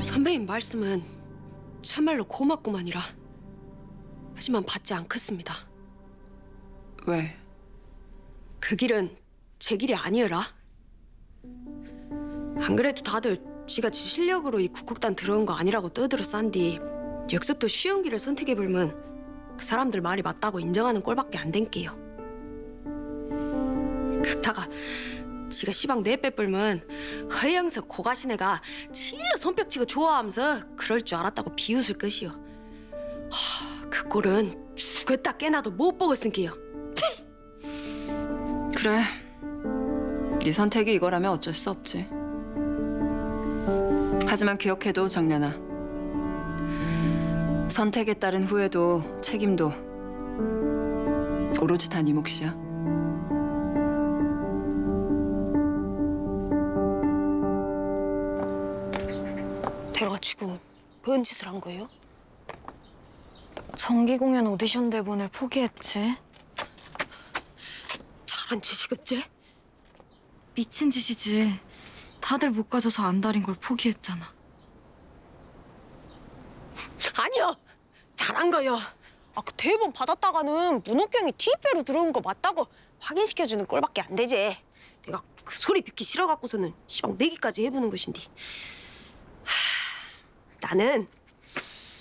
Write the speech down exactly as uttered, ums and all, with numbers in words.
선배님 말씀은 참말로 고맙구만이라. 하지만 받지 않겠습니다. 왜? 그 길은 제 길이 아니어라. 안 그래도 다들 지가 지 실력으로 이 국국단 들어온 거 아니라고 떠들어 싼디 여기서 또 쉬운 길을 선택해불면 그 사람들 말이 맞다고 인정하는 꼴밖에 안 된게요. 그렇다가 지가 시방 내빼불면 허영서 고가시네가 진로 손뼉치고 좋아하면서 그럴 줄 알았다고 비웃을 것이요. 하, 그 꼴은 죽었다 깨나도 못 보겠은게요. 그래. 네 선택이 이거라면 어쩔 수 없지. 하지만 기억해도 정연아. 선택에 따른 후회도 책임도 오로지 다 네 몫이야. 내가 지금 뭔 짓을 한 거예요? 정기 공연 오디션 대본을 포기했지. 잘한 짓이겠지? 미친 짓이지. 다들 못 가져서 안달인 걸 포기했잖아. 아니요, 잘한 거요. 아, 그 대본 받았다가는 문옥경이 티비로 들어온 거 맞다고 확인시켜주는 꼴밖에 안 되지. 내가 그 소리 듣기 싫어갖고서는 시방 내기까지 해보는 것인데. 하, 나는